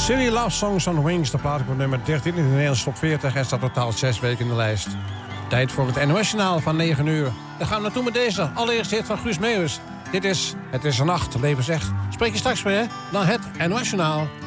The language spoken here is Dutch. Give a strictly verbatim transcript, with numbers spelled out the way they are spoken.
Silly Love Songs on Wings, de plaat komt nummer dertien in de Nederlandse top veertig... en staat totaal zes weken in de lijst. Tijd voor het N O S-journaal van negen uur. Dan gaan we naartoe met deze allereerste hit van Guus Meeuwis. Dit is Het is een nacht, leven zegt. Spreek je straks weer, dan het N O S-journaal.